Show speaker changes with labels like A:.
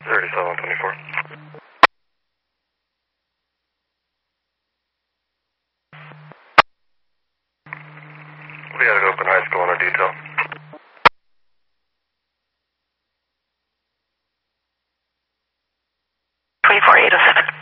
A: 3724. We had an open high school on a detail.
B: 24807.